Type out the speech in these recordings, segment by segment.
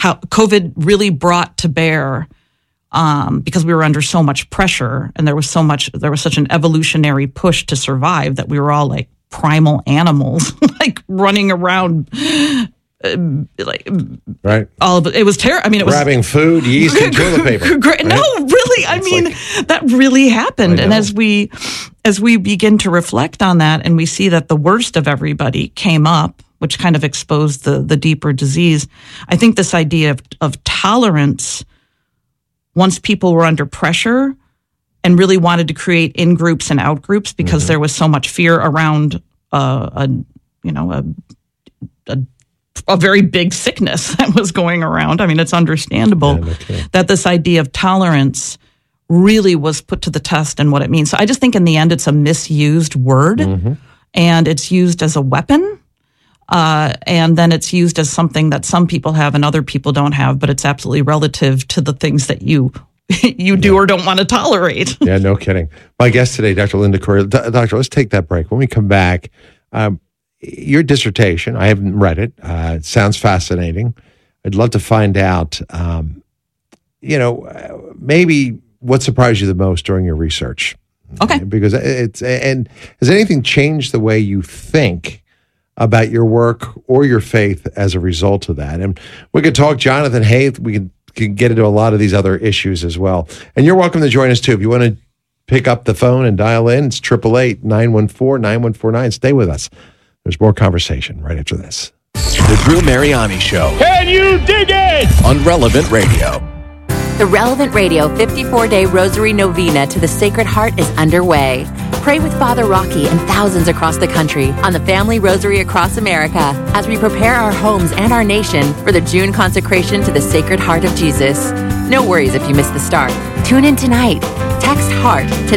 how COVID really brought to bear, because we were under so much pressure and there was such an evolutionary push to survive that we were all like primal animals, like running around. Right. All of it. It was terrible. I mean, it was grabbing food, yeast, and toilet paper. Right? No, really. I mean, that really happened. And as we begin to reflect on that, and we see that the worst of everybody came up, which kind of exposed the deeper disease. I think this idea of tolerance, once people were under pressure and really wanted to create in groups and out groups because there was so much fear around a very big sickness that was going around. I mean, it's understandable that this idea of tolerance really was put to the test and what it means. So I just think in the end, it's a misused word, and it's used as a weapon. And then it's used as something that some people have and other people don't have, but it's absolutely relative to the things that you do or don't want to tolerate. Yeah, no kidding. My guest today, Dr. Linda Correa. Doctor, let's take that break. When we come back, your dissertation, I haven't read it. It sounds fascinating. I'd love to find out, maybe what surprised you the most during your research. Okay. Because has anything changed the way you think about your work or your faith as a result of that? And we could talk Jonathan Haidt. We can get into a lot of these other issues as well. And you're welcome to join us too. If you want to pick up the phone and dial in, it's 888-914-9149. Stay with us. There's more conversation right after this. The Drew Mariani Show. Can you dig it? On Relevant Radio. The Relevant Radio 54-day Rosary Novena to the Sacred Heart is underway. Pray with Father Rocky and thousands across the country on the Family Rosary across America as we prepare our homes and our nation for the June consecration to the Sacred Heart of Jesus. No worries if you missed the start. Tune in tonight. Text HEART to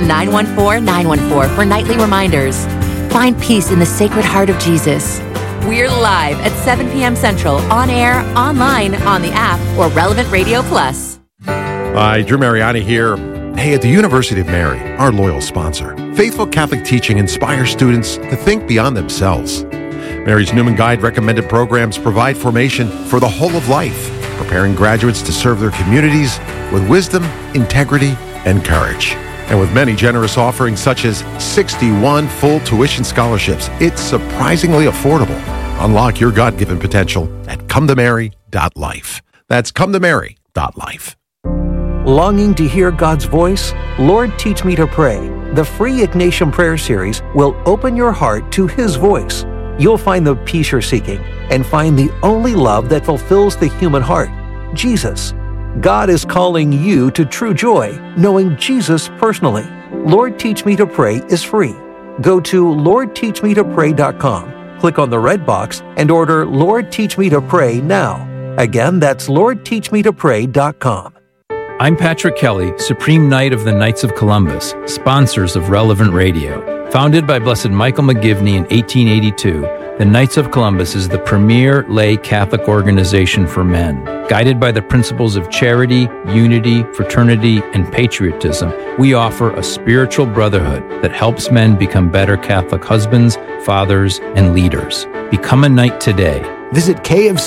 914-914 for nightly reminders. Find peace in the Sacred Heart of Jesus. We're live at 7 p.m. Central, on air, online, on the app, or Relevant Radio Plus. Hi, Drew Mariani here. Hey, at the University of Mary, our loyal sponsor, faithful Catholic teaching inspires students to think beyond themselves. Mary's Newman Guide recommended programs provide formation for the whole of life, preparing graduates to serve their communities with wisdom, integrity, and courage. And with many generous offerings such as 61 full tuition scholarships, it's surprisingly affordable. Unlock your God-given potential at cometomary.life. That's cometomary.life. Longing to hear God's voice? Lord, Teach Me to Pray. The free Ignatian Prayer Series will open your heart to His voice. You'll find the peace you're seeking and find the only love that fulfills the human heart, Jesus. God is calling you to true joy, knowing Jesus personally. Lord, Teach Me to Pray is free. Go to LordTeachMeToPray.com, click on the red box, and order Lord, Teach Me to Pray now. Again, that's LordTeachMeToPray.com. I'm Patrick Kelly, Supreme Knight of the Knights of Columbus, sponsors of Relevant Radio. Founded by Blessed Michael McGivney in 1882, the Knights of Columbus is the premier lay Catholic organization for men. Guided by the principles of charity, unity, fraternity, and patriotism, we offer a spiritual brotherhood that helps men become better Catholic husbands, fathers, and leaders. Become a knight today. Visit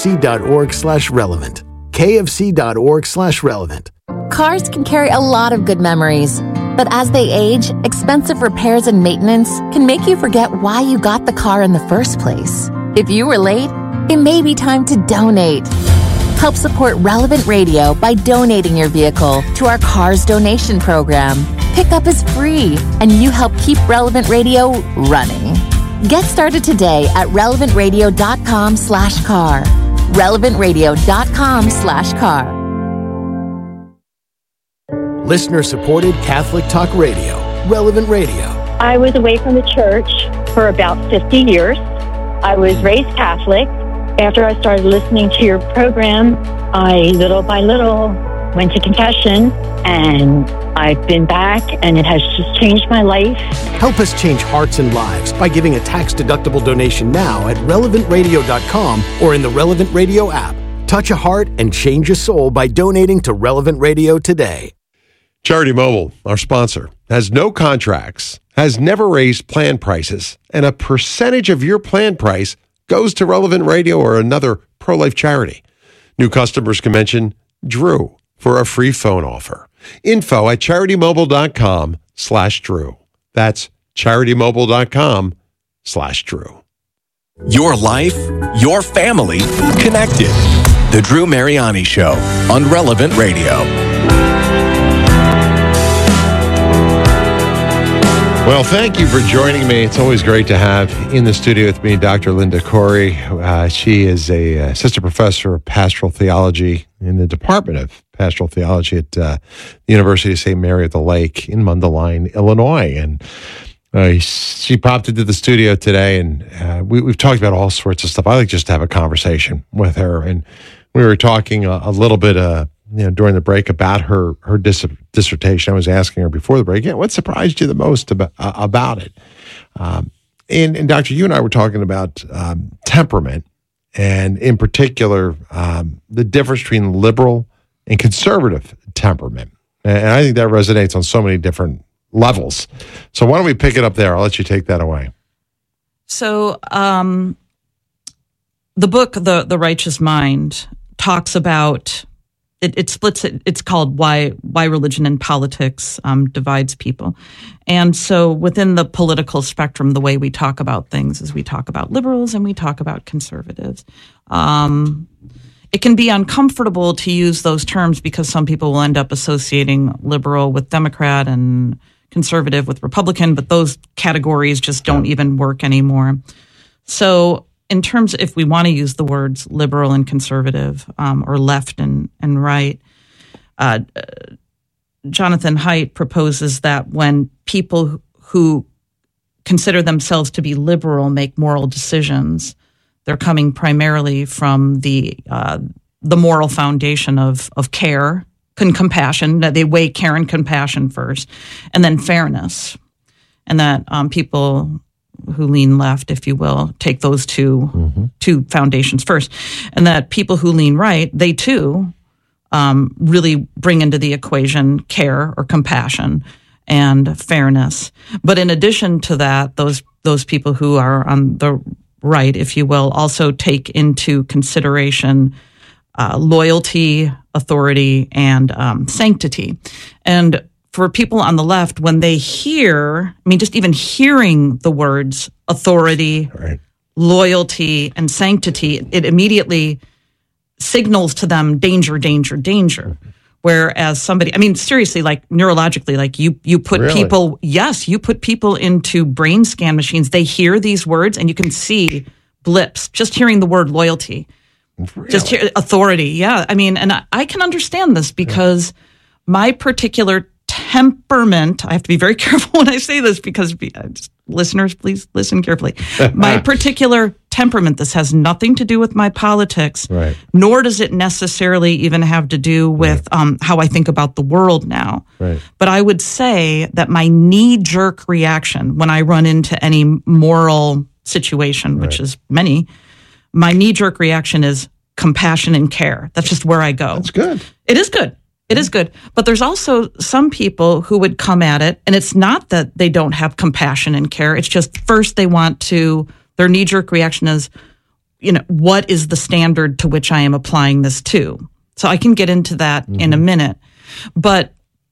kfc.org/relevant. kfc.org/relevant. Cars can carry a lot of good memories, but as they age, expensive repairs and maintenance can make you forget why you got the car in the first place. If you were late, it may be time to donate. Help support Relevant Radio by donating your vehicle to our Cars Donation Program. Pickup is free, and you help keep Relevant Radio running. Get started today at relevantradio.com/car. relevantradio.com/car. Listener-supported Catholic Talk Radio. Relevant Radio. I was away from the church for about 50 years. I was raised Catholic. After I started listening to your program, I, little by little, went to confession, and I've been back, and it has just changed my life. Help us change hearts and lives by giving a tax-deductible donation now at relevantradio.com or in the Relevant Radio app. Touch a heart and change a soul by donating to Relevant Radio today. Charity Mobile, our sponsor, has no contracts, has never raised plan prices, and a percentage of your plan price goes to Relevant Radio or another pro-life charity. New customers can mention Drew for a free phone offer. info@CharityMobile.com/Drew. That's CharityMobile.com/Drew. Your life, your family, connected. The Drew Mariani Show on Relevant Radio. Well, thank you for joining me. It's always great to have in the studio with me Dr. Linda Corey. She is a assistant professor of pastoral theology in the Department of Pastoral Theology at the University of St. Mary of the Lake in Mundelein, Illinois. And she popped into the studio today, and we've talked about all sorts of stuff. I like just to have a conversation with her. And we were talking a little bit during the break about her dissertation. I was asking her before the break, what surprised you the most about it? And Doctor, you and I were talking about temperament, and in particular, the difference between liberal and conservative temperament. And I think that resonates on so many different levels. So why don't we pick it up there? I'll let you take that away. So the book, The Righteous Mind, talks about it splits it. It's called Why Religion and Politics Divides People. And so within the political spectrum, the way we talk about things is we talk about liberals and we talk about conservatives. It can be uncomfortable to use those terms because some people will end up associating liberal with Democrat and conservative with Republican, but those categories just don't even work anymore. So in terms, if we want to use the words liberal and conservative, or left and right, Jonathan Haidt proposes that when people who consider themselves to be liberal make moral decisions, they're coming primarily from the moral foundation of care and compassion. That they weigh care and compassion first, and then fairness, and that people who lean left, if you will, take those two foundations first, and that people who lean right, they too really bring into the equation care or compassion and fairness. But in addition to that, those people who are on the right, if you will, also take into consideration loyalty, authority, and sanctity. And for people on the left, when they hear, just even hearing the words authority, right, loyalty, and sanctity, it immediately signals to them danger, danger, danger. Whereas somebody, seriously, like neurologically, like you put really? people, yes, you put people into brain scan machines. They hear these words and you can see blips just hearing the word loyalty, really? Just hear authority. Yeah. And I can understand this because my particular temperament, I have to be very careful when I say this because listeners, please listen carefully. My particular temperament, this has nothing to do with my politics, right, nor does it necessarily even have to do with how I think about the world now. Right. But I would say that my knee-jerk reaction when I run into any moral situation, which is many, my knee-jerk reaction is compassion and care. That's just where I go. That's good. It is good. It is good. But there's also some people who would come at it, and it's not that they don't have compassion and care. It's just first they want to, their knee-jerk reaction is, what is the standard to which I am applying this to? So I can get into that in a minute. But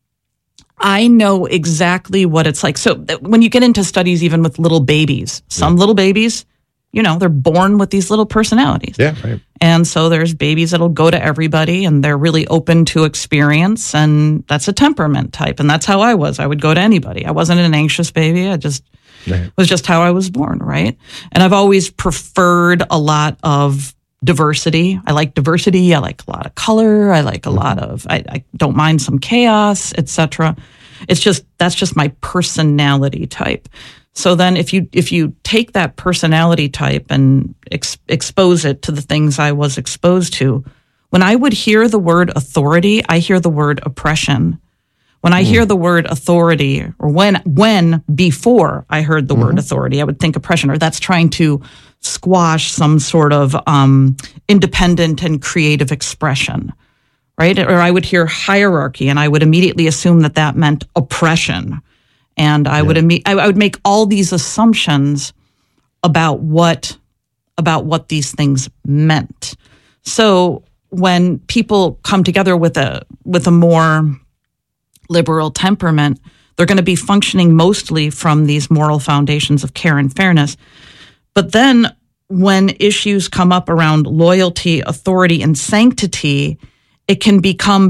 I know exactly what it's like. So when you get into studies even with little babies, some little babies, they're born with these little personalities. Yeah, right. And so there's babies that'll go to everybody and they're really open to experience, and that's a temperament type. And that's how I was. I would go to anybody. I wasn't an anxious baby. I just was just how I was born, right? And I've always preferred a lot of diversity. I like diversity. I like a lot of color. I like a lot of, I don't mind some chaos, etc. That's just my personality type. So then if you take that personality type and expose it to the things I was exposed to, when I would hear the word authority, I hear the word oppression. When I hear the word authority, or when before I heard the word authority, I would think oppression, or that's trying to squash some sort of independent and creative expression, right? Or I would hear hierarchy and I would immediately assume that meant oppression. And I would make all these assumptions about what these things meant. So when people come together with a more liberal temperament, they're going to be functioning mostly from these moral foundations of care and fairness. But then when issues come up around loyalty, authority, and sanctity, it can become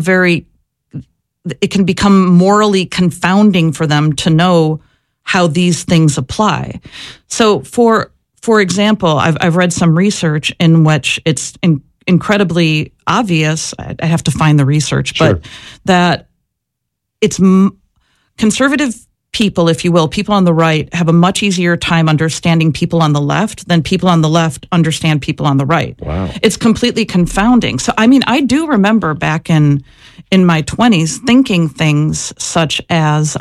morally confounding for them to know how these things apply. So for example, I've read some research in which it's incredibly obvious. I have to find the research, Sure. but that it's conservative people, if you will, people on the right have a much easier time understanding people on the left than people on the left understand people on the right. Wow. It's completely confounding. So, I mean, I do remember back in my 20s thinking things such as,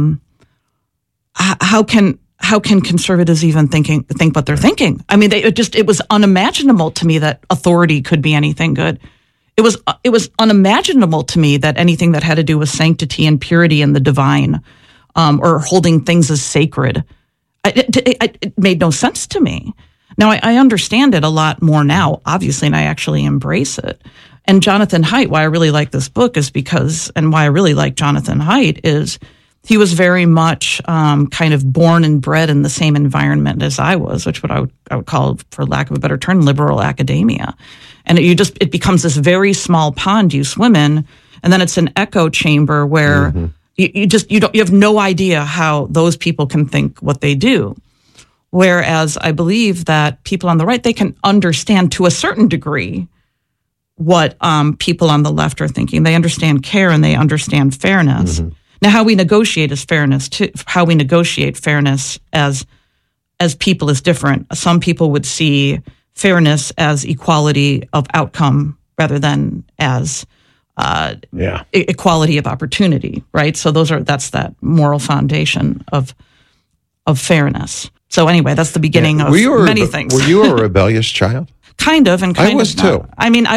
how can conservatives even think what they're thinking? I mean, it was unimaginable to me that authority could be anything good. It was unimaginable to me that anything that had to do with sanctity and purity and the divine, or holding things as sacred, it made no sense to me. Now, I understand it a lot more now, obviously, and I actually embrace it. And Jonathan Haidt, why I really like this book is because, and why I really like Jonathan Haidt is he was very much kind of born and bred in the same environment as I was, which I would call, for lack of a better term, liberal academia. And it becomes this very small pond you swim in, and then it's an echo chamber where you have no idea how those people can think what they do. Whereas I believe that people on the right, they can understand to a certain degree what people on the left are thinking. They understand care and they understand fairness. Now, how we negotiate is fairness too. How we negotiate fairness as people is different. Some people would see fairness as equality of outcome rather than as equality of opportunity, right? So that's that moral foundation of fairness. So anyway, that's the beginning of many things. Were you a rebellious child? Kind of, and kind of. I was too. I mean,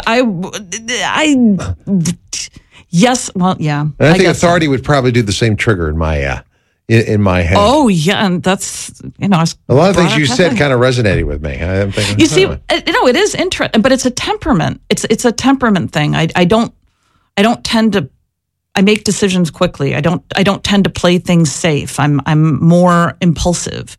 yes, well, yeah. And I think authority would probably do the same trigger in my head. Oh, yeah, and that's, a lot of things you said kind of resonated with me. I'm thinking, you see, it is interesting, but it's a temperament. It's a temperament thing. I don't tend to. I make decisions quickly. I don't tend to play things safe. I'm more impulsive.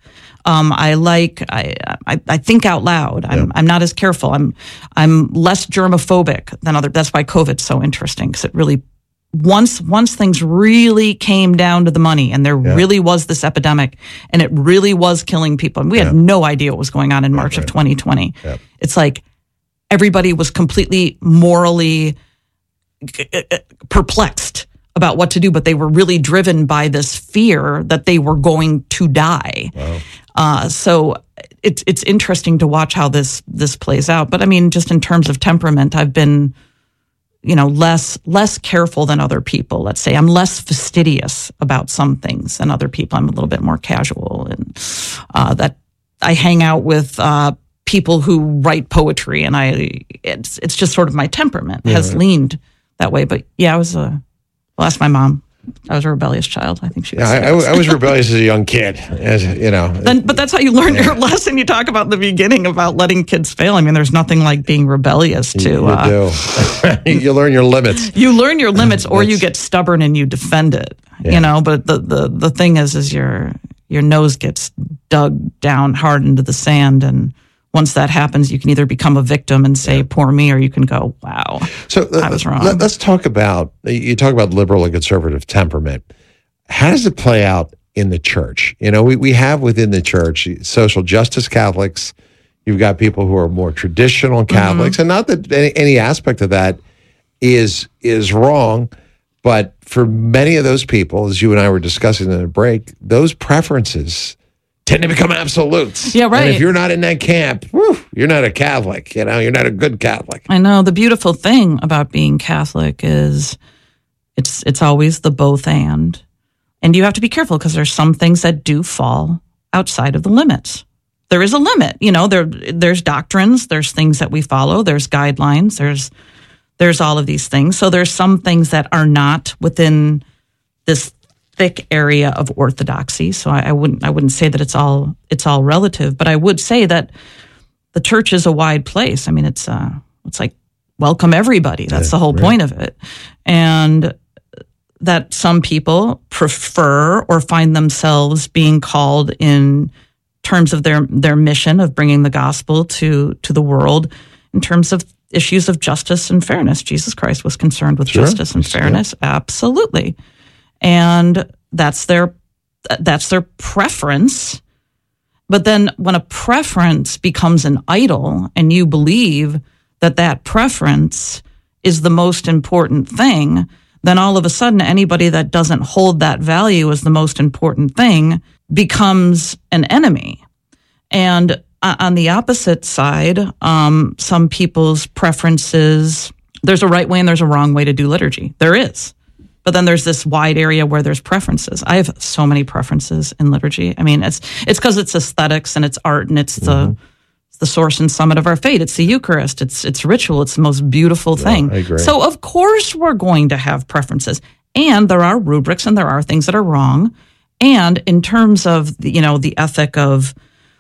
I think out loud. I'm not as careful. I'm less germophobic than other. That's why COVID's so interesting, because it really, once things really came down to the money and there really was this epidemic and it really was killing people, and we had no idea what was going on in March of 2020. Yeah. It's like everybody was completely morally perplexed about what to do, but they were really driven by this fear that they were going to die. Wow. So it's interesting to watch how this plays out. But I mean, just in terms of temperament, I've been, less careful than other people. Let's say I'm less fastidious about some things than other people. I'm a little bit more casual, and that I hang out with people who write poetry, and it's just sort of my temperament has leaned that way. But yeah, I'll ask my mom. I was a rebellious child. I think she was. I was rebellious as a young kid, But that's how you learn your lesson. You talk about the beginning about letting kids fail. I mean, there's nothing like being rebellious to. You do. You learn your limits. You learn your limits, or you get stubborn and you defend it. Yeah. But the thing is your nose gets dug down hard into the sand, and once that happens, you can either become a victim and say, poor me, or you can go, wow, so I was wrong. Let's talk about, you talk about liberal and conservative temperament. How does it play out in the church? We have within the church social justice Catholics. You've got people who are more traditional Catholics, and not that any aspect of that is wrong, but for many of those people, as you and I were discussing in the break, those preferences tend to become absolutes. Yeah, right. And if you're not in that camp, you're not a Catholic. You're not a good Catholic. I know. The beautiful thing about being Catholic is it's always the both and you have to be careful because there's some things that do fall outside of the limits. There is a limit. There's doctrines, there's things that we follow, there's guidelines, there's all of these things. So there's some things that are not within this thick area of orthodoxy. So I wouldn't say that it's all relative, but I would say that the church is a wide place. I mean, it's like welcome everybody. That's the whole point of it. And that some people prefer or find themselves being called in terms of their mission of bringing the gospel to the world in terms of issues of justice and fairness. Jesus Christ was concerned with justice and fairness. Absolutely. And that's their preference. But then when a preference becomes an idol and you believe that preference is the most important thing, then all of a sudden anybody that doesn't hold that value as the most important thing becomes an enemy. And on the opposite side, some people's preferences, there's a right way and there's a wrong way to do liturgy. There is. But then there's this wide area where there's preferences. I have so many preferences in liturgy. I mean, it's because it's aesthetics and it's art and it's the source and summit of our faith. It's the Eucharist. It's ritual. It's the most beautiful thing. I agree. So of course we're going to have preferences, and there are rubrics and there are things that are wrong. And in terms of the ethic of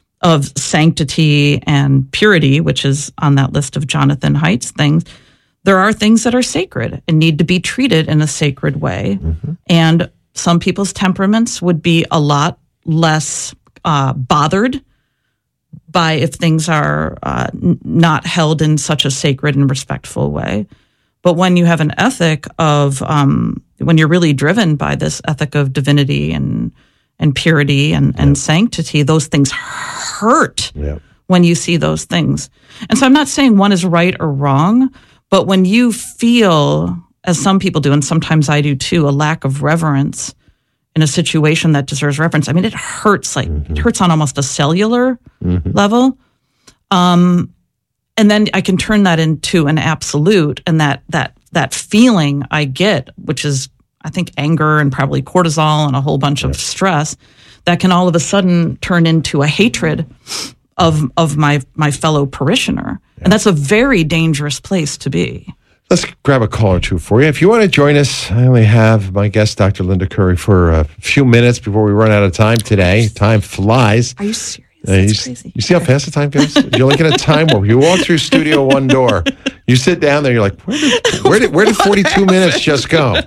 sanctity and purity, which is on that list of Jonathan Haidt's things, there are things that are sacred and need to be treated in a sacred way. Mm-hmm. And some people's temperaments would be a lot less bothered by if things are not held in such a sacred and respectful way. But when you have an ethic of, when you're really driven by this ethic of divinity and purity and sanctity, those things hurt when you see those things. And so I'm not saying one is right or wrong, but when you feel, as some people do, and sometimes I do too, a lack of reverence in a situation that deserves reverence, I mean, it hurts. It hurts on almost a cellular level. And then I can turn that into an absolute, and that feeling I get, which is, I think, anger and probably cortisol and a whole bunch of stress, that can all of a sudden turn into a hatred of my fellow parishioner. And that's a very dangerous place to be. Let's grab a call or two for you. If you want to join us, I only have my guest, Dr. Linda Curry, for a few minutes before we run out of time today. Time flies. Are you serious? That's crazy. You see how fast the time goes? You're looking at a time warp. You walk through Studio One door. You sit down there. You're like, where did 42 minutes just go?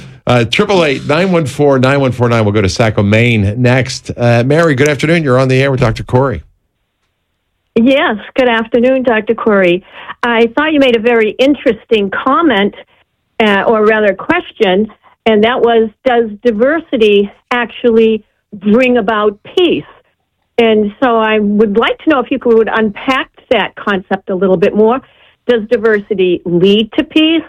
888-914-9149. We'll go to Saco, Maine next. Mary, good afternoon. You're on the air with Dr. Corey. Yes, good afternoon, Dr. Corey. I thought you made a very interesting comment, or rather question, and that was, does diversity actually bring about peace? And so I would like to know if you would unpack that concept a little bit more. Does diversity lead to peace?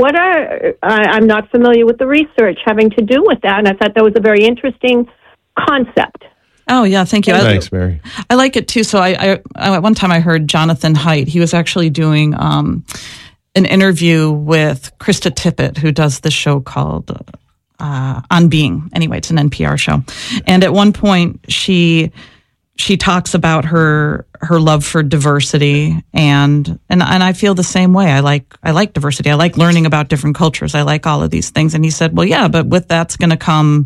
I'm not familiar with the research having to do with that, and I thought that was a very interesting concept. Oh, yeah, thank you. Thanks, Mary. I like it, too. So I at one time I heard Jonathan Haidt. He was actually doing an interview with Krista Tippett, who does this show called On Being. Anyway, it's an NPR show. And at one point, she talks about her love for diversity, and I feel the same way. I like diversity. I like learning about different cultures. I like all of these things. And he said, well, yeah, but with that's going to come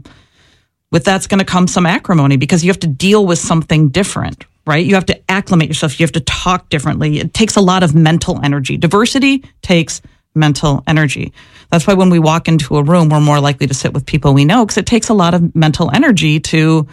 some acrimony, because you have to deal with something different, right? You have to acclimate yourself. You have to talk differently. It takes a lot of mental energy. Diversity takes mental energy. That's why when we walk into a room, we're more likely to sit with people we know, because it takes a lot of mental energy to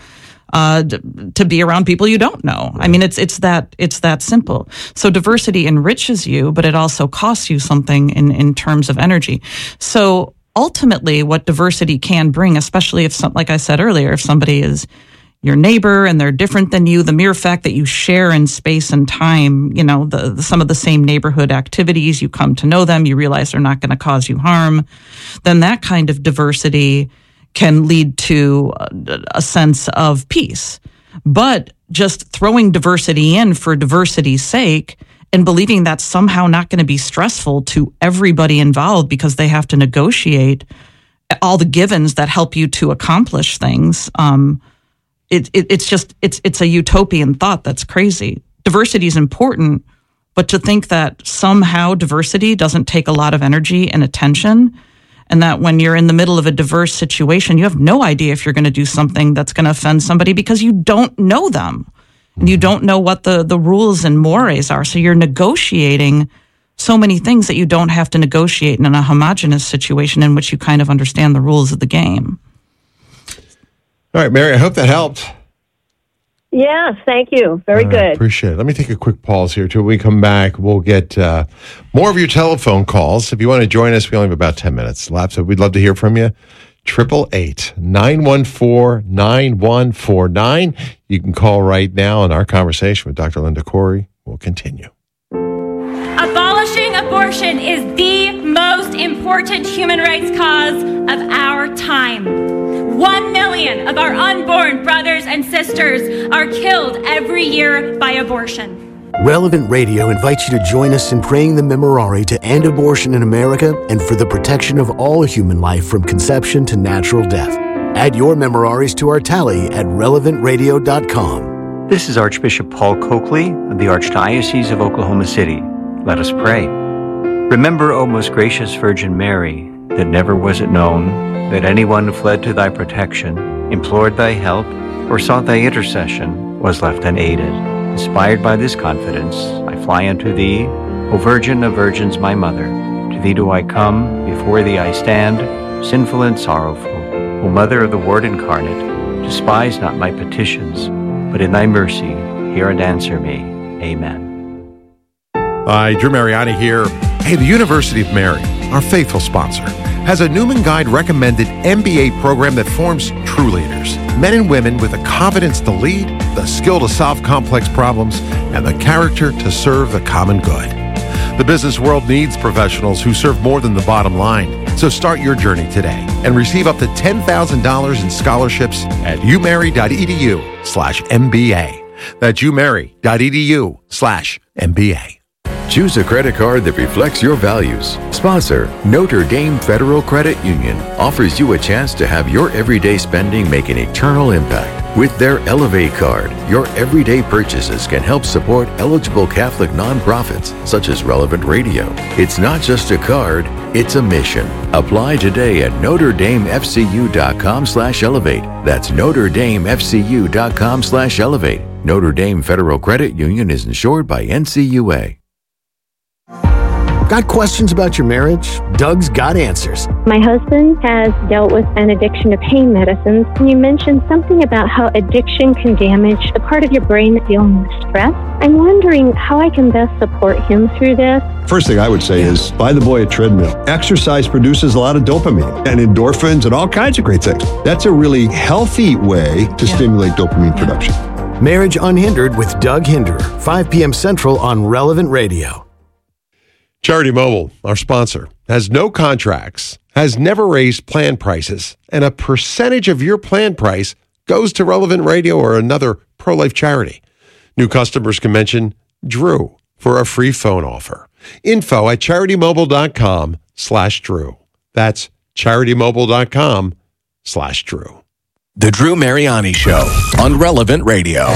be around people you don't know. I mean, it's that simple. So diversity enriches you, but it also costs you something in terms of energy. So ultimately, what diversity can bring, especially if, like I said earlier, if somebody is your neighbor and they're different than you, the mere fact that you share in space and time, some of the same neighborhood activities, you come to know them, you realize they're not going to cause you harm, then that kind of diversity can lead to a sense of peace. But just throwing diversity in for diversity's sake and believing that's somehow not going to be stressful to everybody involved because they have to negotiate all the givens that help you to accomplish things, it's a utopian thought that's crazy. Diversity is important, but to think that somehow diversity doesn't take a lot of energy and attention, and that when you're in the middle of a diverse situation, you have no idea if you're going to do something that's going to offend somebody because you don't know them. And you don't know what the rules and mores are. So you're negotiating so many things that you don't have to negotiate in a homogenous situation in which you kind of understand the rules of the game. All right, Mary, I hope that helped. Yes, thank you. Very good. Appreciate it. Let me take a quick pause here. Till we come back, we'll get more of your telephone calls. If you want to join us, we only have about 10 minutes left, so we'd love to hear from you. 888-914-9149. You can call right now, and our conversation with Dr. Linda Corey will continue. Abolishing abortion is the most important human rights cause of our time. 1 million of our unborn brothers and sisters are killed every year by abortion. Relevant Radio invites you to join us in praying the Memorare to end abortion in America and for the protection of all human life from conception to natural death. Add your Memoraries to our tally at relevantradio.com. This is Archbishop Paul Coakley of the Archdiocese of Oklahoma City. Let us pray. Remember, O most gracious Virgin Mary, that never was it known that anyone who fled to thy protection, implored thy help, or sought thy intercession was left unaided. Inspired by this confidence, I fly unto thee, O Virgin of Virgins, my Mother. To thee do I come, before thee I stand, sinful and sorrowful. O Mother of the Word incarnate, despise not my petitions, but in thy mercy hear and answer me. Amen. Hi, Drew Mariani here. Hey, the University of Mary, our faithful sponsor, has a Newman Guide recommended MBA program that forms true leaders. Men and women with the confidence to lead, the skill to solve complex problems, and the character to serve the common good. The business world needs professionals who serve more than the bottom line. So start your journey today and receive up to $10,000 in scholarships at umary.edu/MBA. That's umary.edu/MBA. Choose a credit card that reflects your values. Sponsor, Notre Dame Federal Credit Union offers you a chance to have your everyday spending make an eternal impact. With their Elevate card, your everyday purchases can help support eligible Catholic nonprofits such as Relevant Radio. It's not just a card, it's a mission. Apply today at NotreDameFCU.com/elevate. That's NotreDameFCU.com/elevate. Notre Dame Federal Credit Union is insured by NCUA. Got questions about your marriage? Doug's got answers. My husband has dealt with an addiction to pain medicines. You mentioned something about how addiction can damage the part of your brain that's dealing with stress. I'm wondering how I can best support him through this. First thing I would say is buy the boy a treadmill. Exercise produces a lot of dopamine and endorphins and all kinds of great things. That's a really healthy way to stimulate dopamine production. Marriage Unhindered with Doug Hinderer, 5 p.m. Central on Relevant Radio. Charity Mobile, our sponsor, has no contracts, has never raised plan prices, and a percentage of your plan price goes to Relevant Radio or another pro-life charity. New customers can mention Drew for a free phone offer. Info at CharityMobile.com/Drew. That's CharityMobile.com/Drew. The Drew Mariani Show on Relevant Radio.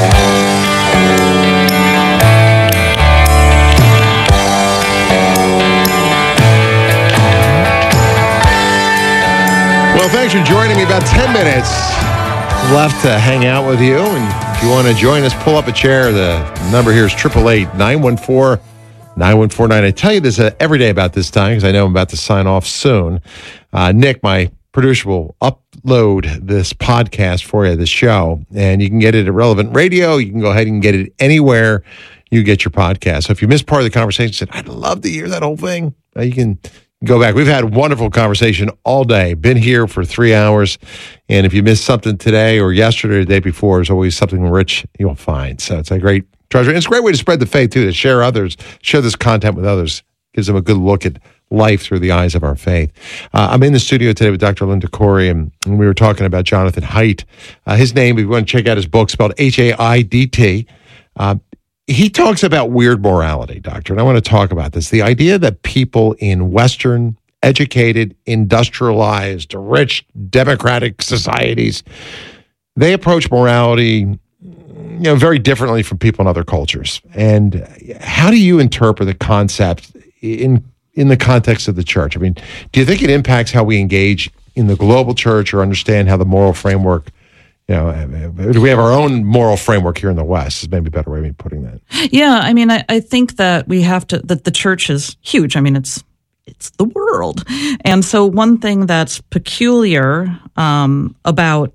Well, thanks for joining me. About 10 minutes left to hang out with you. And if you want to join us, pull up a chair. The number here is 888-914-9149. I tell you this every day about this time because I know I'm about to sign off soon. Nick, my producer, will upload this podcast for you, this show, and you can get it at Relevant Radio. You can go ahead and get it anywhere you get your podcast. So if you missed part of the conversation, said, I'd love to hear that whole thing, you can go back. We've had a wonderful conversation all day. Been here for 3 hours. And if you missed something today or yesterday or the day before, there's always something rich you'll find. So it's a great treasure. And it's a great way to spread the faith, too, to share this content with others. Gives them a good look at life through the eyes of our faith. I'm in the studio today with Dr. Linda Corey, and we were talking about Jonathan Haidt. His name, if you want to check out his book, spelled Haidt. He talks about weird morality, doctor, and I want to talk about this. The idea that people in Western, educated, industrialized, rich, democratic societies, they approach morality, very differently from people in other cultures. And how do you interpret the concept in the context of the church? I mean, do you think it impacts how we engage in the global church or understand how the moral framework we have our own moral framework here in the West, is maybe a better way of me putting that. Yeah, I mean, I think that we have to, that the church is huge. I mean, it's the world. And so one thing that's peculiar about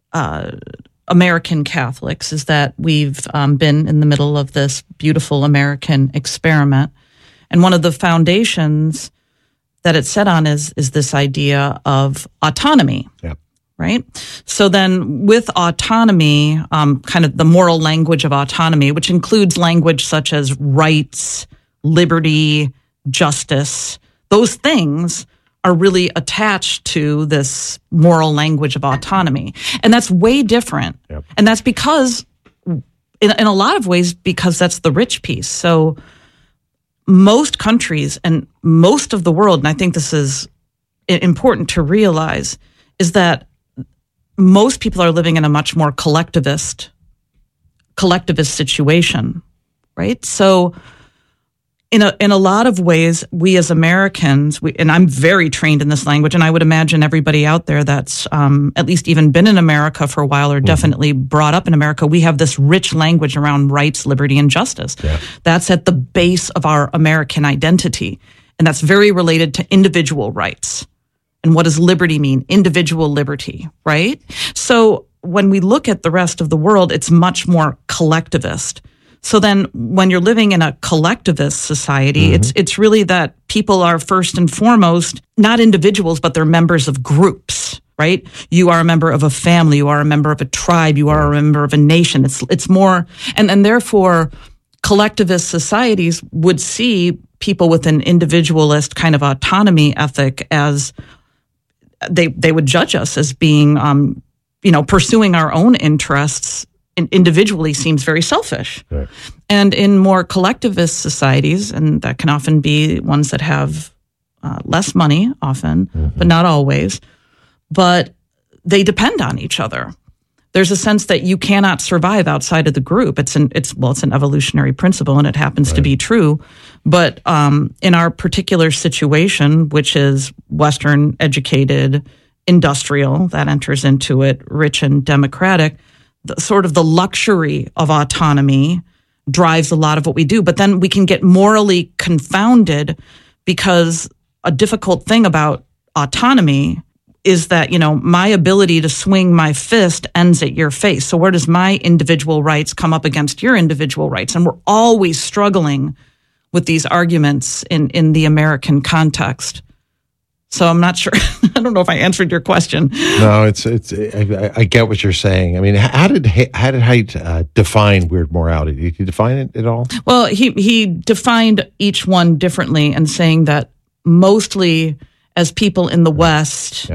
American Catholics is that we've been in the middle of this beautiful American experiment. And one of the foundations that it's set on is this idea of autonomy. Yep. Right? So then with autonomy, kind of the moral language of autonomy, which includes language such as rights, liberty, justice, those things are really attached to this moral language of autonomy. And that's way different. Yep. And that's because, in a lot of ways, because that's the rich piece. So most countries and most of the world, and I think this is important to realize, is that most people are living in a much more collectivist situation, right? So in a lot of ways, we as Americans, and I'm very trained in this language, and I would imagine everybody out there that's at least even been in America for a while or definitely brought up in America, we have this rich language around rights, liberty, and justice. Yeah. That's at the base of our American identity, and that's very related to individual rights. And what does liberty mean? Individual liberty, right? So when we look at the rest of the world, it's much more collectivist. So then when you're living in a collectivist society, it's really that people are first and foremost not individuals, but they're members of groups, right? You are a member of a family, you are a member of a tribe, you are a member of a nation. It's more, and therefore collectivist societies would see people with an individualist kind of autonomy ethic as they would judge us as being, pursuing our own interests individually seems very selfish. Right. And in more collectivist societies, and that can often be ones that have less money often, but not always, but they depend on each other. There's a sense that you cannot survive outside of the group. It's an evolutionary principle, and it happens to be true. But in our particular situation, which is Western educated, industrial, that enters into it, rich and democratic, the luxury of autonomy drives a lot of what we do. But then we can get morally confounded because a difficult thing about autonomy is that, my ability to swing my fist ends at your face. So where does my individual rights come up against your individual rights? And we're always struggling with these arguments in the American context. So I'm not sure. I don't know if I answered your question. No, I get what you're saying. I mean, how did Haidt define weird morality? Did he define it at all? Well, he defined each one differently, and saying that mostly as people in the West,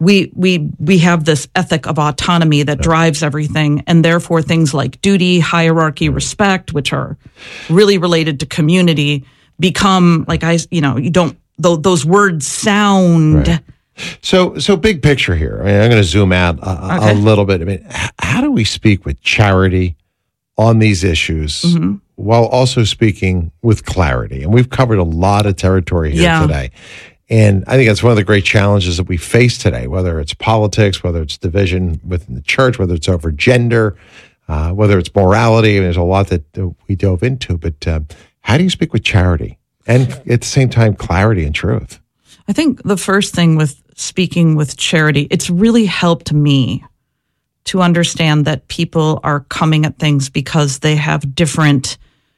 we have this ethic of autonomy that drives everything, and therefore things like duty, hierarchy, respect, which are really related to community, become you don't. Those words sound. Right. So big picture here. I mean, I'm going to zoom out a little bit. I mean, how do we speak with charity on these issues while also speaking with clarity? And we've covered a lot of territory here today. And I think that's one of the great challenges that we face today, whether it's politics, whether it's division within the church, whether it's over gender, whether it's morality. I mean, there's a lot that we dove into. But how do you speak with charity? And at the same time, clarity and truth. I think the first thing with speaking with charity, it's really helped me to understand that people are coming at things because they have different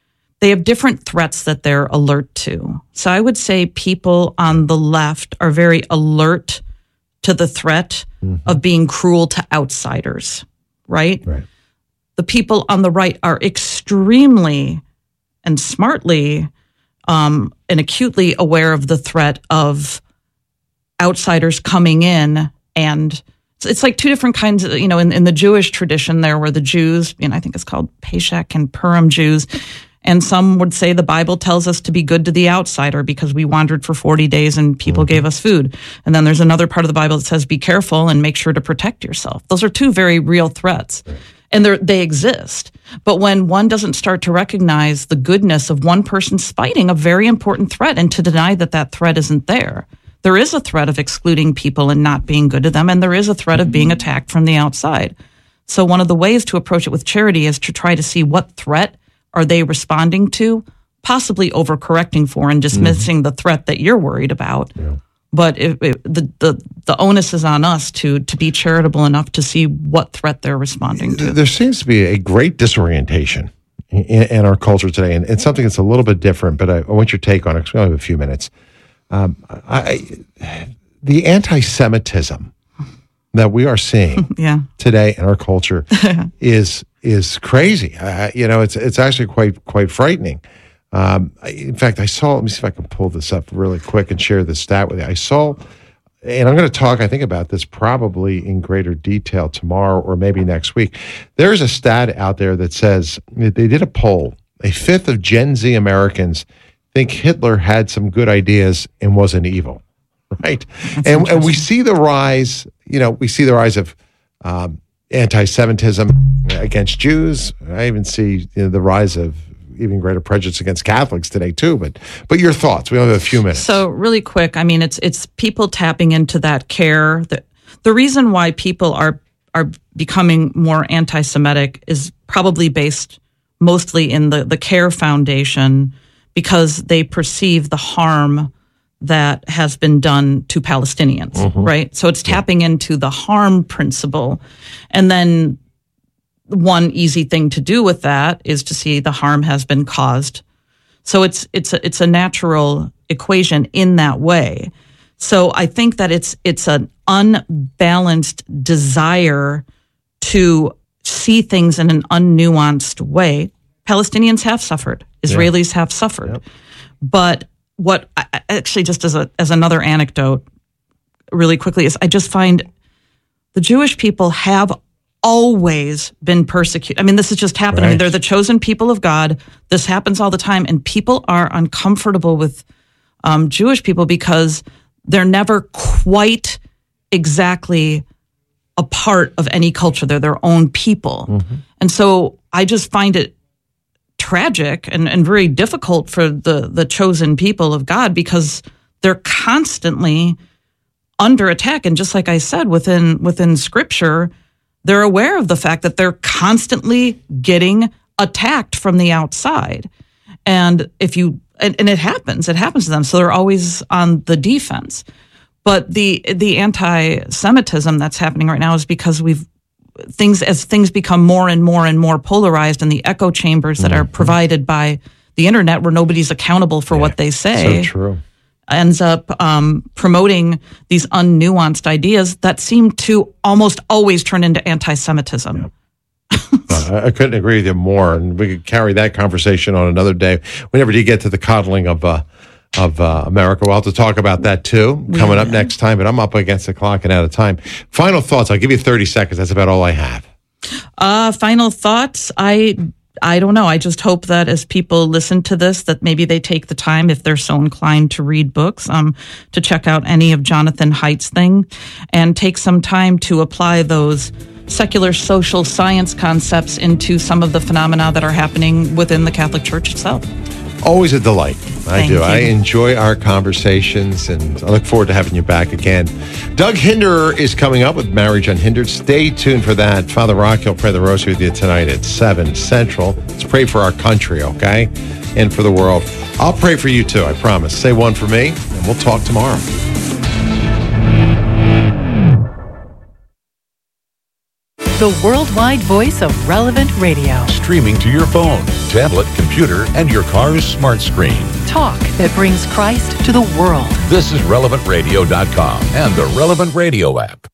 threats that they're alert to. So I would say people on the left are very alert to the threat of being cruel to outsiders, right? The people on the right are extremely and smartly and acutely aware of the threat of outsiders coming in. And it's like two different kinds of, in the Jewish tradition, there were the Jews, I think it's called Pesach and Purim Jews. And some would say the Bible tells us to be good to the outsider because we wandered for 40 days and people gave us food. And then there's another part of the Bible that says be careful and make sure to protect yourself. Those are two very real threats. And they exist. But when one doesn't start to recognize the goodness of one person fighting a very important threat and to deny that threat isn't there is a threat of excluding people and not being good to them, and there is a threat of being attacked from the outside. So one of the ways to approach it with charity is to try to see what threat are they responding to, possibly overcorrecting for and dismissing the threat that you're worried about. Yeah. But the onus is on us to be charitable enough to see what threat they're responding to. There seems to be a great disorientation in our culture today, and it's something that's a little bit different, but I want your take on it because we only have a few minutes. The anti-Semitism that we are seeing today in our culture is crazy. It's actually quite frightening. In fact, I saw, let me see if I can pull this up really quick and share this stat with you. I saw, and I'm going to talk, I think, about this probably in greater detail tomorrow or maybe next week. There's a stat out there that says, they did a poll, a fifth of Gen Z Americans think Hitler had some good ideas and wasn't evil, right? And we see the rise, of anti-Semitism against Jews. I even see the rise of even greater prejudice against Catholics today too. But your thoughts? We only have a few minutes. So really quick, I mean, it's people tapping into that care. The reason why people are becoming more anti-Semitic is probably based mostly in the CARE Foundation, because they perceive the harm that has been done to Palestinians, right? So it's tapping into the harm principle. And then one easy thing to do with that is to see the harm has been caused. So it's a natural equation in that way. So I think that it's an unbalanced desire to see things in an unnuanced way. Palestinians have suffered. Israelis have suffered. Yep. But what actually, just as another anecdote really quickly, is I just find the Jewish people have always been persecuted. I mean, this is just happening. Right. They're the chosen people of God. This happens all the time. And people are uncomfortable with Jewish people because they're never quite exactly a part of any culture. They're their own people. And so I just find it tragic and very difficult for the chosen people of God, because they're constantly under attack. And just like I said, within Scripture, they're aware of the fact that they're constantly getting attacked from the outside. And and it happens to them. So they're always on the defense. But the anti-Semitism that's happening right now is because as things become more and more and more polarized, and the echo chambers that are provided by the internet, where nobody's accountable for what they say, so true, ends up promoting these unnuanced ideas that seem to almost always turn into anti-Semitism. I couldn't agree with you more, and we could carry that conversation on another day. We never did get to the coddling of America. We'll have to talk about that too coming up next time, but I'm up against the clock and out of time. Final thoughts. I'll give you 30 seconds. That's about all I have. Final thoughts. I don't know. I just hope that as people listen to this, that maybe they take the time, if they're so inclined to read books, to check out any of Jonathan Haidt's thing, and take some time to apply those secular social science concepts into some of the phenomena that are happening within the Catholic Church itself. Always a delight. Thank you. I enjoy our conversations, and I look forward to having you back again. Doug Hinderer is coming up with Marriage Unhindered. Stay tuned for that. Father Rocky will pray the rosary with you tonight at 7 Central. Let's pray for our country, okay? And for the world. I'll pray for you too, I promise. Say one for me, and we'll talk tomorrow. The worldwide voice of Relevant Radio. Streaming to your phone, tablet, computer, and your car's smart screen. Talk that brings Christ to the world. This is RelevantRadio.com and the Relevant Radio app.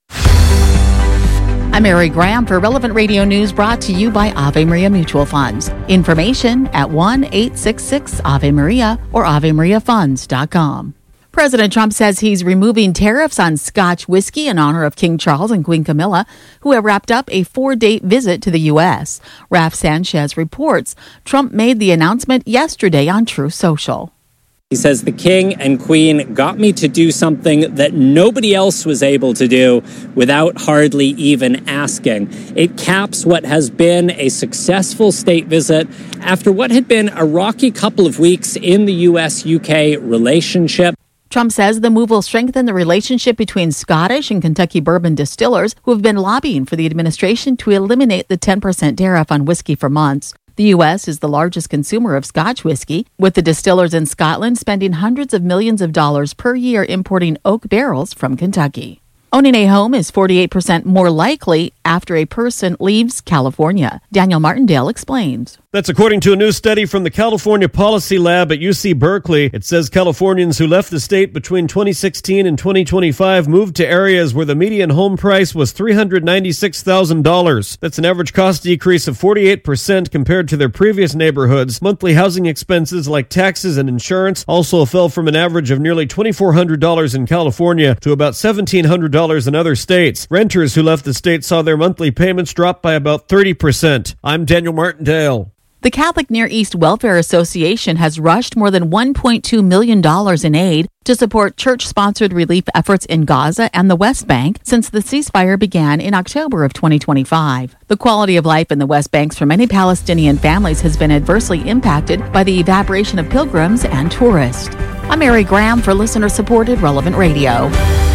I'm Mary Graham for Relevant Radio News, brought to you by Ave Maria Mutual Funds. Information at 1-866-AVE-MARIA or AveMariaFunds.com. President Trump says he's removing tariffs on Scotch whiskey in honor of King Charles and Queen Camilla, who have wrapped up a 4-day visit to the U.S. Raf Sanchez reports Trump made the announcement yesterday on Truth Social. He says the king and queen got me to do something that nobody else was able to do without hardly even asking. It caps what has been a successful state visit after what had been a rocky couple of weeks in the U.S.-UK relationship. Trump says the move will strengthen the relationship between Scottish and Kentucky bourbon distillers who have been lobbying for the administration to eliminate the 10% tariff on whiskey for months. The U.S. is the largest consumer of Scotch whiskey, with the distillers in Scotland spending hundreds of millions of dollars per year importing oak barrels from Kentucky. Owning a home is 48% more likely after a person leaves California. Daniel Martindale explains. That's according to a new study from the California Policy Lab at UC Berkeley. It says Californians who left the state between 2016 and 2025 moved to areas where the median home price was $396,000. That's an average cost decrease of 48% compared to their previous neighborhoods. Monthly housing expenses like taxes and insurance also fell from an average of nearly $2,400 in California to about $1,700 in other states. Renters who left the state saw their monthly payments drop by about 30%. I'm Daniel Martindale. The Catholic Near East Welfare Association has rushed more than $1.2 million in aid to support church-sponsored relief efforts in Gaza and the West Bank since the ceasefire began in October of 2025. The quality of life in the West Bank for many Palestinian families has been adversely impacted by the evaporation of pilgrims and tourists. I'm Mary Graham for listener-supported Relevant Radio.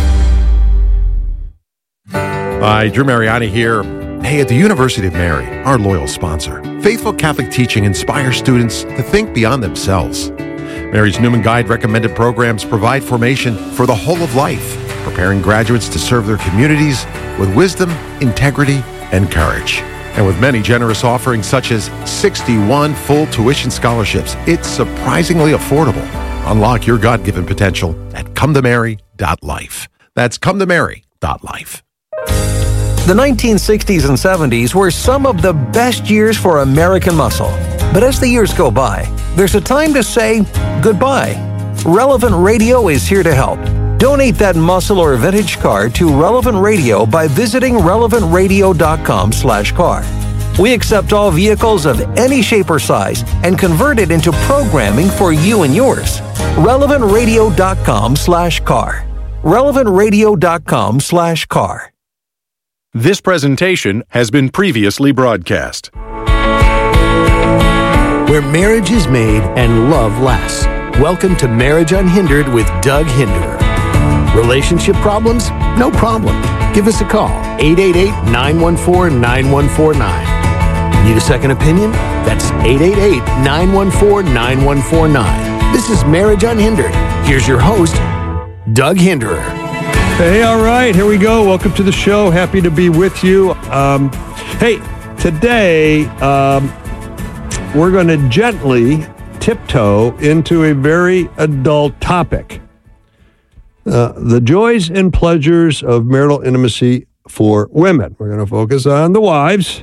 Hi, Drew Mariani here. Hey, at the University of Mary, our loyal sponsor, faithful Catholic teaching inspires students to think beyond themselves. Mary's Newman Guide recommended programs provide formation for the whole of life, preparing graduates to serve their communities with wisdom, integrity, and courage. And with many generous offerings such as 61 full tuition scholarships, it's surprisingly affordable. Unlock your God-given potential at cometomary.life. That's cometomary.life. The 1960s and 70s were some of the best years for American muscle. But as the years go by, there's a time to say goodbye. Relevant Radio is here to help. Donate that muscle or vintage car to Relevant Radio by visiting relevantradio.com/car. We accept all vehicles of any shape or size and convert it into programming for you and yours. relevantradio.com/car. relevantradio.com/car. This presentation has been previously broadcast. Where marriage is made and love lasts. Welcome to Marriage Unhindered with Doug Hinderer. Relationship problems? No problem. Give us a call, 888-914-9149. Need a second opinion? That's 888-914-9149. This is Marriage Unhindered. Here's your host, Doug Hinderer. Hey, all right, here we go. Welcome to the show. Happy to be with you. Hey, today we're going to gently tiptoe into a very adult topic. The joys and pleasures of marital intimacy for women. We're going to focus on the wives.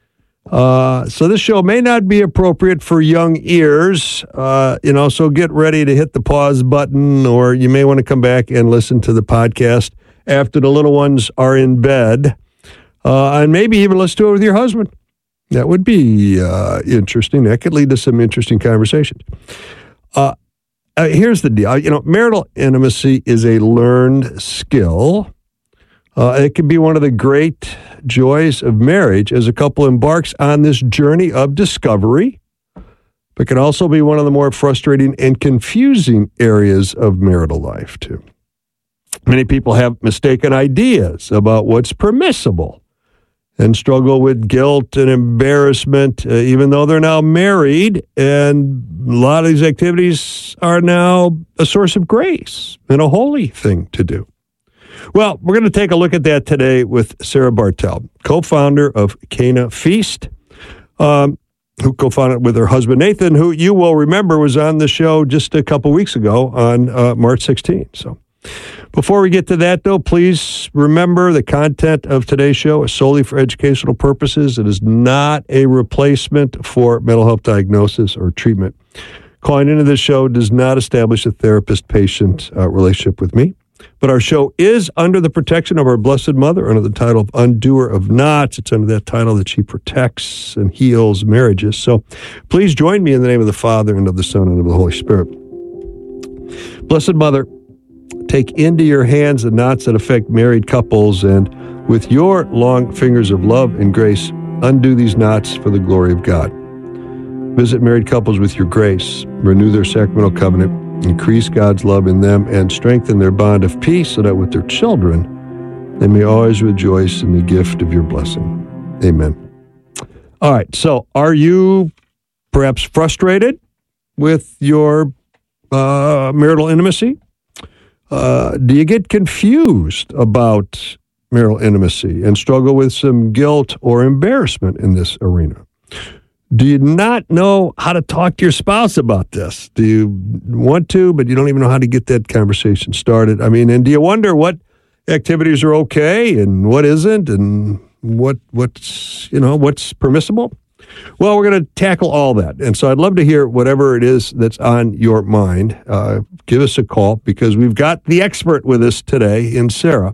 So this show may not be appropriate for young ears, so get ready to hit the pause button, or you may want to come back and listen to the podcast after the little ones are in bed, and maybe even listen to it with your husband. That would be interesting. That could lead to some interesting conversations. Here's the deal. Marital intimacy is a learned skill. It can be one of the great joys of marriage as a couple embarks on this journey of discovery, but can also be one of the more frustrating and confusing areas of marital life, too. Many people have mistaken ideas about what's permissible and struggle with guilt and embarrassment, even though they're now married, and a lot of these activities are now a source of grace and a holy thing to do. Well, we're going to take a look at that today with Sarah Bartel, co-founder of Cana Feast, who co-founded with her husband, Nathan, who you will remember was on the show just a couple weeks ago on March 16th. So before we get to that, though, please remember the content of today's show is solely for educational purposes. It is not a replacement for mental health diagnosis or treatment. Calling into this show does not establish a therapist-patient relationship with me. But our show is under the protection of our Blessed Mother, under the title of Undoer of Knots. It's under that title that she protects and heals marriages. So please join me in the name of the Father, and of the Son, and of the Holy Spirit. Blessed Mother, take into your hands the knots that affect married couples, and with your long fingers of love and grace, undo these knots for the glory of God. Visit married couples with your grace, renew their sacramental covenant, increase God's love in them, and strengthen their bond of peace so that with their children, they may always rejoice in the gift of your blessing. Amen. All right, so are you perhaps frustrated with your marital intimacy? Do you get confused about marital intimacy and struggle with some guilt or embarrassment in this arena? Do you not know how to talk to your spouse about this? Do you want to, but you don't even know how to get that conversation started? I mean, and do you wonder what activities are okay and what isn't, and what's permissible? Well, we're going to tackle all that. And so I'd love to hear whatever it is that's on your mind. Give us a call, because we've got the expert with us today in Sarah.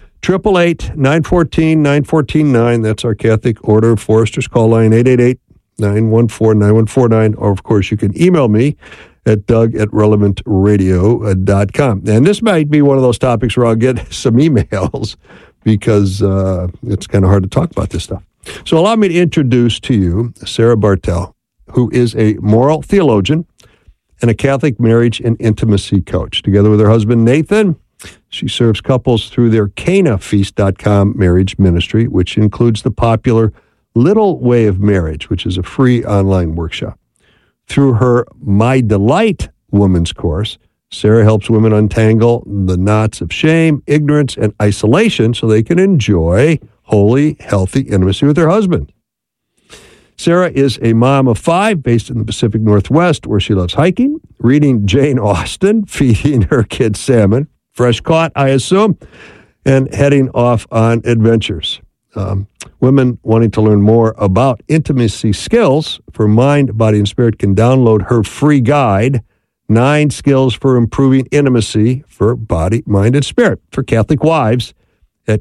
888-914-9449. That's our Catholic Order of Foresters call line, 888-914-9149. Or, of course, you can email me at doug@relevantradio.com. And this might be one of those topics where I'll get some emails, because it's kind of hard to talk about this stuff. So allow me to introduce to you Sarah Bartel, who is a moral theologian and a Catholic marriage and intimacy coach. Together with her husband, Nathan, she serves couples through their canafeast.com marriage ministry, which includes the popular Little Way of Marriage, which is a free online workshop. Through her My Delight Woman's Course, Sarah helps women untangle the knots of shame, ignorance, and isolation so they can enjoy holy, healthy intimacy with her husband. Sarah is a mom of 5 based in the Pacific Northwest, where she loves hiking, reading Jane Austen, feeding her kids salmon, fresh caught, I assume, and heading off on adventures. Women wanting to learn more about intimacy skills for mind, body, and spirit can download her free guide, 9 Skills for Improving Intimacy for Body, Mind, and Spirit for Catholic Wives, at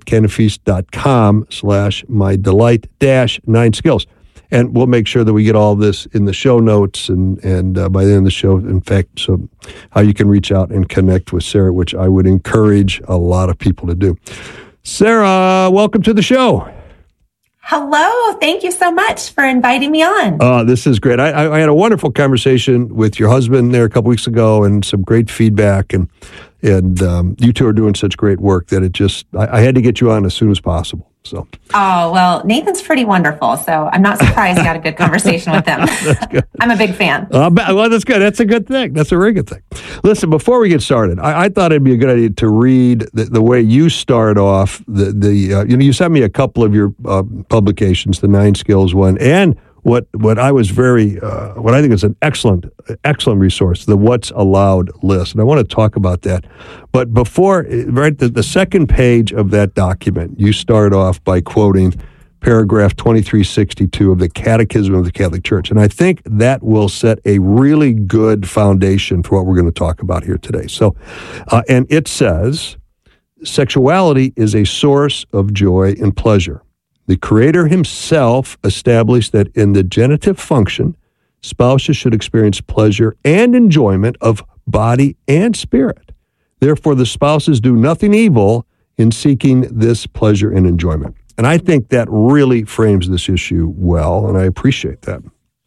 canafeast.com/mydelight-9 skills. And we'll make sure that we get all this in the show notes and by the end of the show, in fact, so how you can reach out and connect with Sarah, which I would encourage a lot of people to do. Sarah, welcome to the show. Hello. Thank you so much for inviting me on. This is great. I had a wonderful conversation with your husband there a couple weeks ago, and some great feedback, and you two are doing such great work that I had to get you on as soon as possible. So. Oh, well, Nathan's pretty wonderful, so I'm not surprised you had a good conversation with him. That's good. I'm a big fan. Well, that's good. That's a good thing. That's a very good thing. Listen, before we get started, I thought it'd be a good idea to read the way you start off. You sent me a couple of your publications, the 9 Skills one, and what I was what I think is an excellent resource, the What's Allowed list. And I want to talk about that. But before, right, the second page of that document, you start off by quoting paragraph 2362 of the Catechism of the Catholic Church. And I think that will set a really good foundation for what we're going to talk about here today. So, and it says, sexuality is a source of joy and pleasure. The Creator himself established that in the genitive function, spouses should experience pleasure and enjoyment of body and spirit. Therefore, the spouses do nothing evil in seeking this pleasure and enjoyment. And I think that really frames this issue well, and I appreciate that.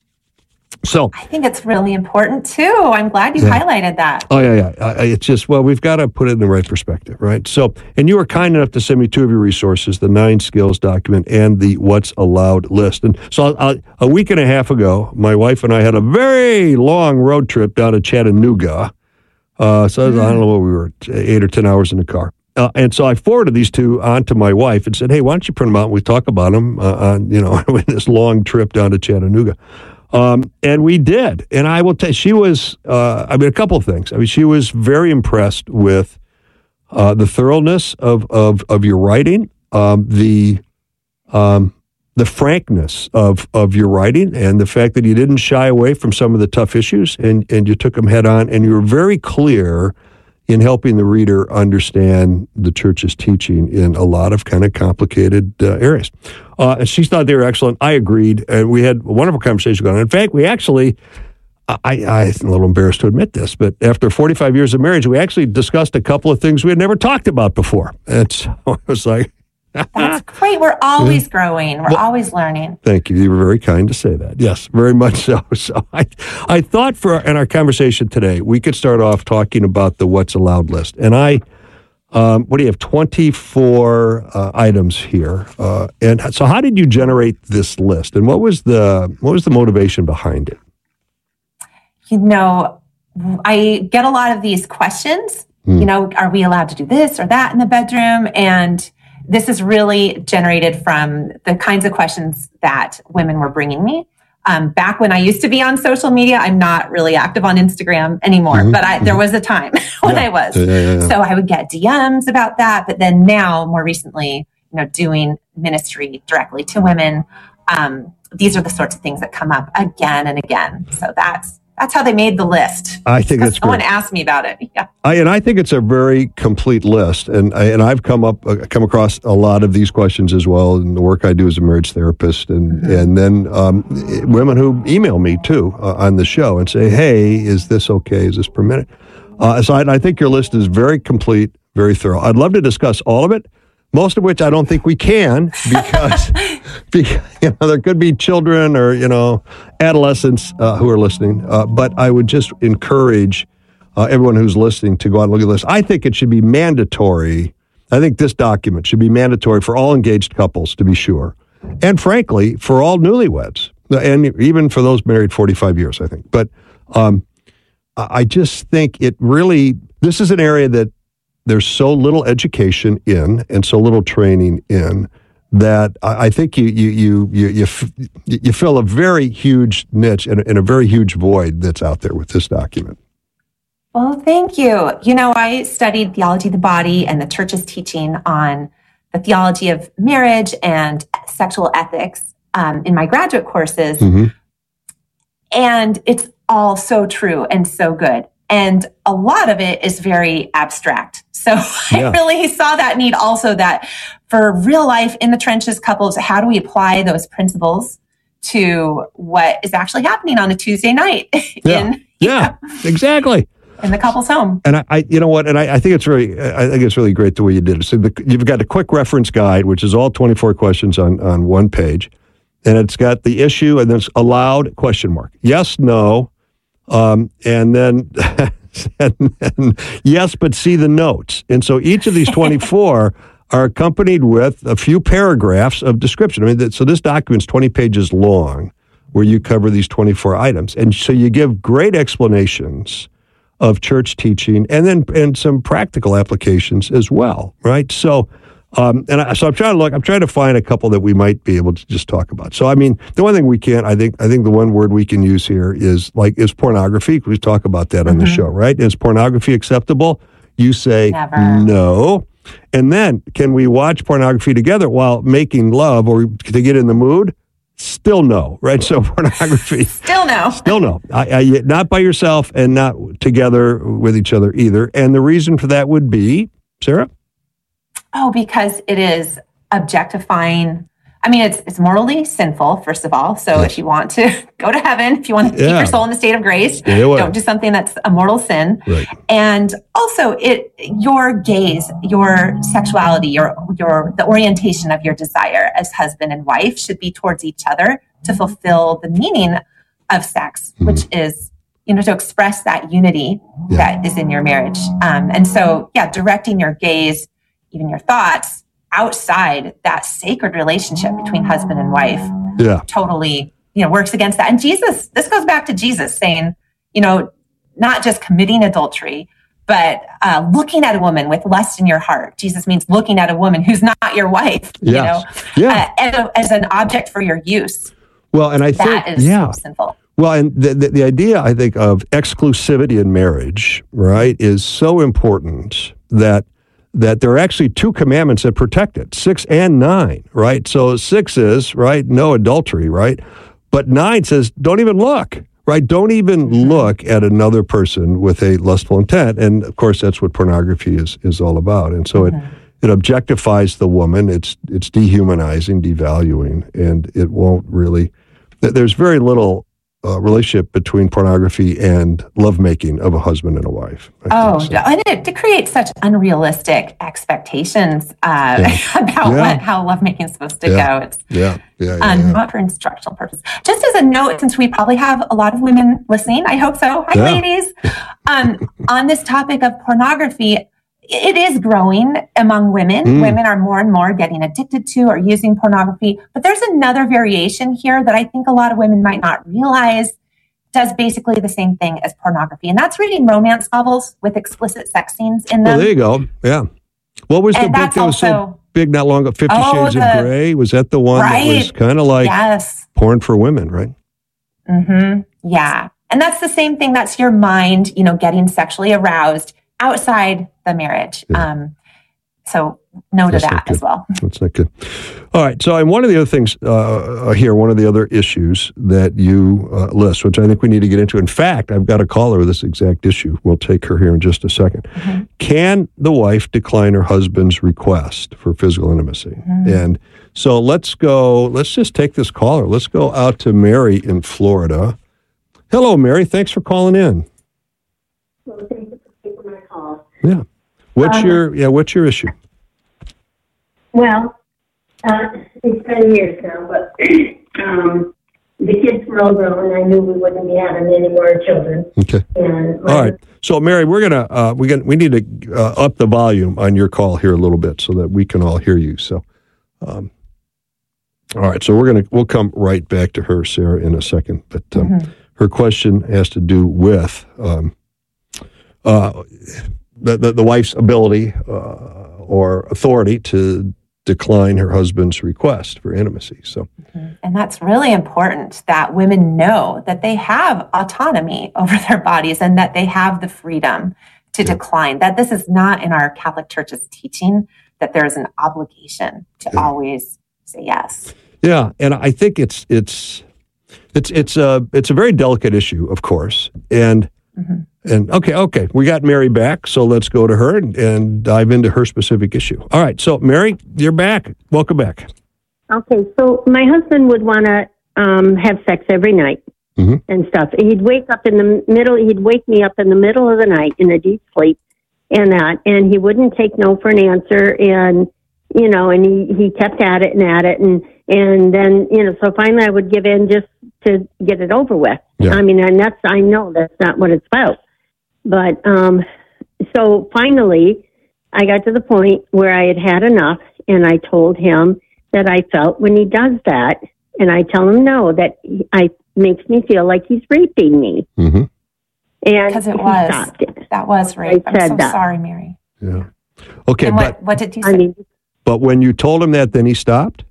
So I think it's really important too. I'm glad you highlighted that. Oh, yeah. It's just, we've got to put it in the right perspective, right? So, and you were kind enough to send me 2 of your resources, the 9 Skills document and the What's Allowed list. And so a week and a half ago, my wife and I had a very long road trip down to Chattanooga. I don't know what we were, 8 or 10 hours in the car. And so I forwarded these 2 on to my wife and said, hey, why don't you print them out and we talk about them on this long trip down to Chattanooga. And we did. And I will tell you, she was, a couple of things. She was very impressed with the thoroughness of your writing, the frankness of your writing, and the fact that you didn't shy away from some of the tough issues and you took them head on, and you were very clear in helping the reader understand the Church's teaching in a lot of kind of complicated areas. And she thought they were excellent. I agreed, and we had a wonderful conversation going on. In fact, we actually, I'm a little embarrassed to admit this, but after 45 years of marriage, we actually discussed a couple of things we had never talked about before. And so I was like, That's great. We're always growing. We're always learning. Thank you. You were very kind to say that. Yes, very much so. So I thought in our conversation today, we could start off talking about the What's Allowed list. And what do you have, 24 items here. And so how did you generate this list? And what was the motivation behind it? I get a lot of these questions. Are we allowed to do this or that in the bedroom? And this is really generated from the kinds of questions that women were bringing me. Back when I used to be on social media, I'm not really active on Instagram anymore, but there was a time when I was. So I would get DMs about that. But then now, more recently, doing ministry directly to women, these are the sorts of things that come up again and again. So that's how they made the list. I think that's great. Someone asked me about it. Yeah. I think it's a very complete list, and I've come across a lot of these questions as well in the work I do as a marriage therapist, and then women who email me too on the show and say, "Hey, is this okay? Is this permitted?" So I think your list is very complete, very thorough. I'd love to discuss all of it. Most of which I don't think we can because there could be children or, adolescents who are listening. But I would just encourage everyone who's listening to go out and look at this. I think it should be mandatory. I think this document should be mandatory for all engaged couples, to be sure. And frankly, for all newlyweds, and even for those married 45 years, I think. But I just think this is an area that there's so little education in and so little training in that I think you fill a very huge niche and a very huge void that's out there with this document. Well, thank you. I studied theology of the body and the church's teaching on the theology of marriage and sexual ethics in my graduate courses. And it's all so true and so good. And a lot of it is very abstract. So I really saw that need also that for real life in the trenches couples, how do we apply those principles to what is actually happening on a Tuesday night exactly. in the couple's home? And I think it's really great the way you did it. So you've got a quick reference guide, which is all 24 questions on one page. And it's got the issue and then it's allowed ? Yes, no. And then yes, but see the notes. And so each of these 24 are accompanied with a few paragraphs of description. So this document's 20 pages long where you cover these 24 items. And so you give great explanations of church teaching and some practical applications as well, right? So I'm trying to find a couple that we might be able to just talk about. So, the one thing we can't, I think the one word we can use here is pornography. We talk about that on the show, right? Is pornography acceptable? You say no. And then, can we watch pornography together while making love or to get in the mood? Still no, right? So pornography. Still no. Still no. Not by yourself and not together with each other either. And the reason for that would be, Sarah? Oh, because it is objectifying. It's morally sinful, first of all. So if you want to go to heaven, if you want to keep your soul in the state of grace, don't do something that's a mortal sin. Right. And also your gaze, your sexuality, the orientation of your desire as husband and wife should be towards each other to fulfill the meaning of sex, which is, to express that unity that is in your marriage. And so, directing your gaze, even your thoughts outside that sacred relationship between husband and wife totally, works against that. And this goes back to Jesus saying, not just committing adultery, but looking at a woman with lust in your heart. Jesus means looking at a woman who's not your wife, as an object for your use. Well, and I think that is so sinful. Well, and the idea, I think, of exclusivity in marriage, right, is so important that there are actually two commandments that protect it, 6 and 9, right? So 6 is, right, no adultery, right? But 9 says, don't even look, right? Don't even look at another person with a lustful intent. And, of course, that's what pornography is all about. And so it objectifies the woman. It's dehumanizing, devaluing, and it won't really... There's very little relationship between pornography and lovemaking of a husband and a wife. And it creates such unrealistic expectations about how lovemaking is supposed to go. It's not for instructional purposes. Just as a note, since we probably have a lot of women listening, I hope so. Hi, ladies. On this topic of pornography, it is growing among women. Women are more and more getting addicted to or using pornography. But there's another variation here that I think a lot of women might not realize does basically the same thing as pornography. And that's reading romance novels with explicit sex scenes in them. Well, there you go. Yeah. What was the book that was so big not long ago? 50 Shades of Grey? Was that the one that was kind of like porn for women, right? Mm-hmm. Yeah. And that's the same thing. That's your mind, getting sexually aroused outside the marriage. So note of that as well. That's not good. All right. So one of the other things here, one of the other issues that you list, which I think we need to get into. In fact, I've got a caller with this exact issue. We'll take her here in just a second. Mm-hmm. Can the wife decline her husband's request for physical intimacy? Mm-hmm. And so let's just take this caller. Let's go out to Mary in Florida. Hello, Mary. Thanks for calling in. Well, thank you for taking my call. Yeah. What's your issue? Well, it's 10 years now, but the kids were all grown. I knew we wouldn't be having any more children. Okay. And all right. So, Mary, we need to up the volume on your call here a little bit so that we can all hear you. So, all right. So we'll come right back to her, Sarah, in a second. But her question has to do with the wife's ability or authority to decline her husband's request for intimacy. So, and that's really important that women know that they have autonomy over their bodies and that they have the freedom to decline. That this is not in our Catholic Church's teaching that there is an obligation to always say yes. Yeah, and I think it's a very delicate issue, of course, and. And okay, we got Mary back, so let's go to her and dive into her specific issue. All right, so Mary, you're back. Welcome back. Okay, so my husband would want to have sex every night and stuff. He'd wake me up in the middle of the night in a deep sleep and he wouldn't take no for an answer, and he kept at it, and then so finally I would give in just to get it over with. Yeah. I mean, and I know that's not what it's about. But so finally, I got to the point where I had enough, and I told him that I felt when he does that, and I tell him no, that makes me feel like he's raping me. Mm-hmm. And because that was rape. I'm so sorry, Mary. Yeah. Okay, and what did you say? But when you told him that, then he stopped?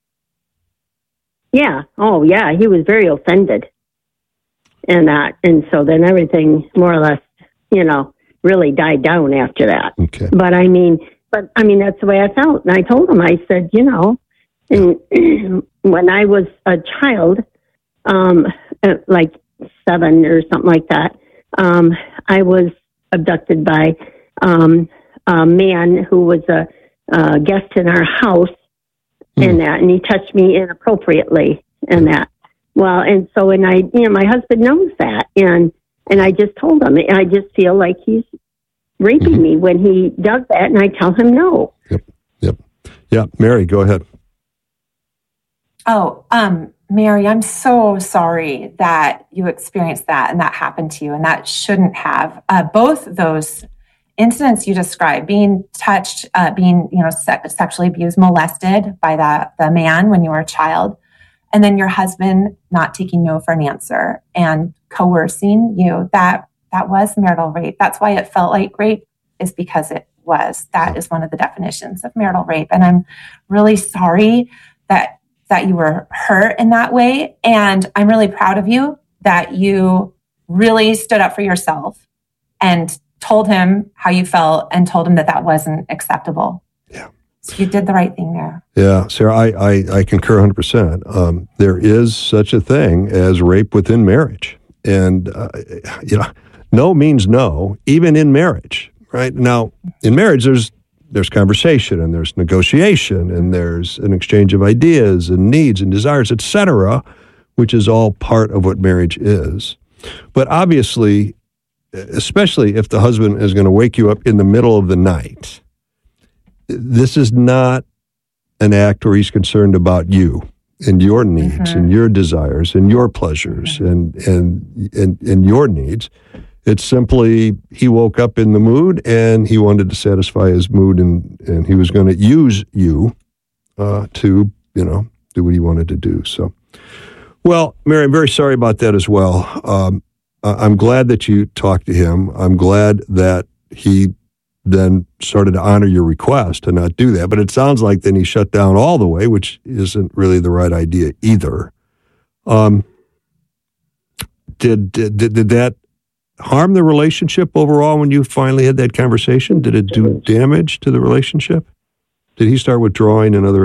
Yeah. Oh, yeah. He was very offended. And so then everything more or less, really died down after that. Okay. But I mean, that's the way I felt. And I told him, I said, and when I was a child, like 7 or something like that, I was abducted by a man who was a guest in our house and he touched me inappropriately and that. Well, and so, and my husband knows that, and I just told him, I just feel like he's raping me when he does that, and I tell him no. Yep. Yeah, Mary, go ahead. Oh, Mary, I'm so sorry that you experienced that and that happened to you, and that shouldn't have. Both those incidents you described, being touched, being sexually abused, molested by the man when you were a child, and then your husband not taking no for an answer and coercing you, that was marital rape. That's why it felt like rape, is because it was. That is one of the definitions of marital rape. And I'm really sorry that you were hurt in that way. And I'm really proud of you that you really stood up for yourself and told him how you felt and told him that wasn't acceptable. Yeah. So you did the right thing there. Yeah, Sarah, I concur 100%. There is such a thing as rape within marriage. And, no means no, even in marriage, right? Now, in marriage, there's conversation and there's negotiation and there's an exchange of ideas and needs and desires, etc., which is all part of what marriage is. But obviously, especially if the husband is going to wake you up in the middle of the night, this is not an act where he's concerned about you and your needs and your desires and your pleasures and your needs. It's simply he woke up in the mood and he wanted to satisfy his mood, and he was going to use you to, do what he wanted to do. So, well, Mary, I'm very sorry about that as well. I'm glad that you talked to him. I'm glad that he then started to honor your request to not do that. But it sounds like then he shut down all the way, which isn't really the right idea either. Did that harm the relationship overall when you finally had that conversation? Did it do damage to the relationship? Did he start withdrawing in other